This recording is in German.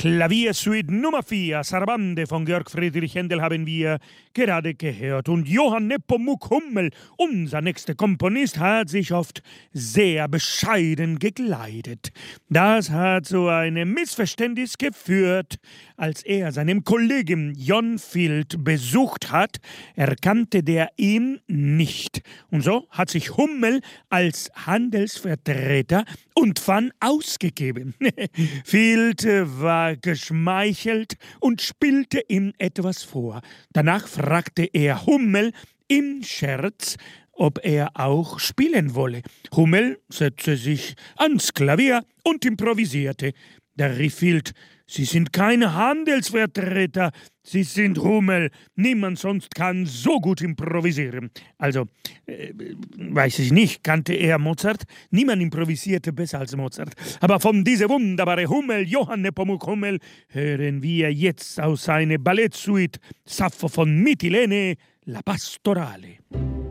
Klaviersuite Nummer 4, Sarabande von Georg Friedrich Händel haben wir gerade gehört. Und Johann Nepomuk Hummel, unser nächster Komponist, hat sich oft sehr bescheiden gekleidet. Das hat zu einem Missverständnis geführt. Als er seinen Kollegen John Field besucht hat, erkannte der ihn nicht. Und so hat sich Hummel als Handelsvertreter und Fan ausgegeben. Field war geschmeichelt und spielte ihm etwas vor. Danach fragte er Hummel im Scherz, ob er auch spielen wolle. Hummel setzte sich ans Klavier und improvisierte. Da rief Field: »Sie sind keine Handelsvertreter, Sie sind Hummel. Niemand sonst kann so gut improvisieren.« Also, weiß ich nicht, kannte er Mozart? Niemand improvisierte besser als Mozart. Aber von dieser wunderbaren Hummel, Johann Nepomuk Hummel, hören wir jetzt aus seiner Ballettsuite Sappho von Mytilene, La Pastorale.